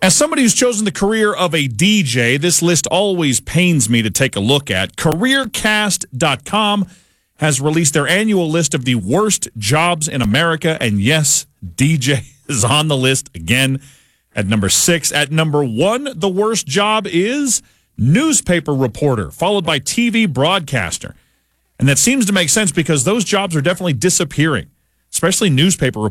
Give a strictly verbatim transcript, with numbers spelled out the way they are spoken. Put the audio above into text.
As somebody who's chosen the career of a D J, this list always pains me to take a look at. career cast dot com has released their annual list of the worst jobs in America, and yes, D J is on the list again at number six. At number one, the worst job is newspaper reporter, followed by T V broadcaster. And that seems to make sense because those jobs are definitely disappearing, especially newspaper reporters.